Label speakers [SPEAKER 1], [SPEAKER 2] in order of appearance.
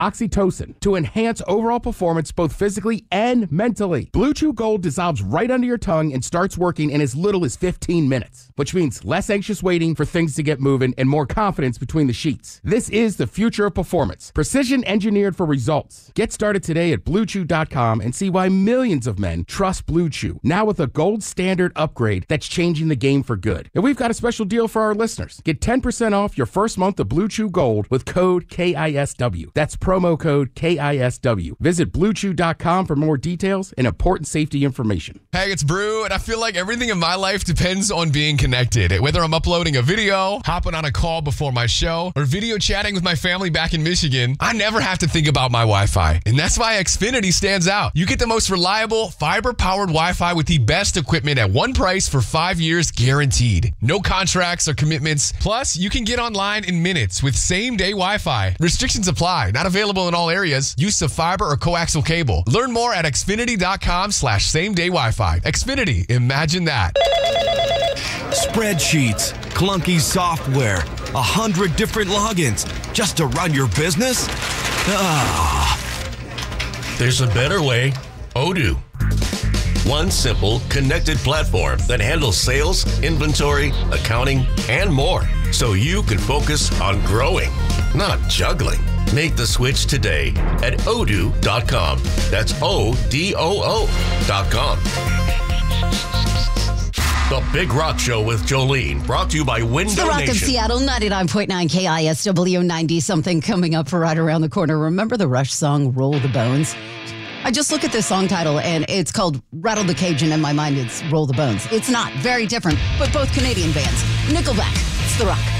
[SPEAKER 1] oxytocin, to enhance overall performance both physically and mentally. Blue Chew Gold dissolves right under your tongue and starts working in as little as 15 minutes, which means less anxious waiting for things to get moving and more confidence between the sheets. This is the future of performance. Precision engineered for results. Get started today at BlueChew.com and see why millions of men trust Blue Chew, now with a gold standard upgrade that's changing the game for good. And we've got a special deal for our listeners. Get 10% off your first month of Blue Chew Gold with code KISW. That's promo code KISW. Visit BlueChew.com for more details and important safety information.
[SPEAKER 2] Hey, it's Brew, and I feel like everything in my life depends on being connected. Whether I'm uploading a video, hopping on a call before my show, or video chatting with my family back in Michigan, I never have to think about my Wi-Fi. And that's why Xfinity stands out. You get the most reliable, fiber-powered Wi-Fi with the best equipment at one price for 5 years guaranteed. No contracts or commitments. Plus, you can get online in minutes with same-day Wi-Fi. Restrictions apply. Not available in all areas. Use of fiber or coaxial cable. Learn more at Xfinity.com/same-day Wi-Fi. Xfinity. Imagine that.
[SPEAKER 3] Spreadsheets, clunky software, 100 different logins just to run your business?
[SPEAKER 4] There's a better way. Odoo. One simple, connected platform that handles sales, inventory, accounting, and more. So you can focus on growing, not juggling. Make the switch today at odoo.com. That's ODOO.com. The Big Rock Show with Jolene, brought to you by Window
[SPEAKER 5] The Rock
[SPEAKER 4] Nation.
[SPEAKER 5] of Seattle, 99.9 KISW, 90-something coming up right around the corner. Remember the Rush song, Roll the Bones? I just look at the song title, and it's called Rattle the Cage, and in my mind, it's Roll the Bones. It's not. Very different, but both Canadian bands. Nickelback. It's The Rock.